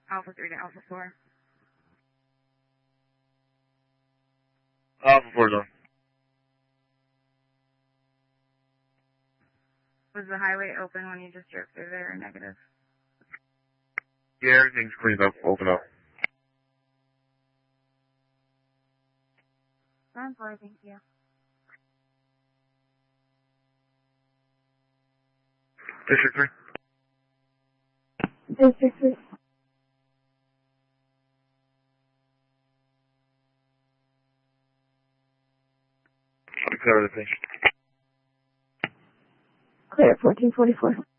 Alpha 3 to Alpha 4. Alpha 4 zone. Was the highway open when you just drove through there or negative? Yeah, everything's cleaned up, open up. Sounds right, thank you. District 3. District 3. I'll clear the patient. Clear 1444.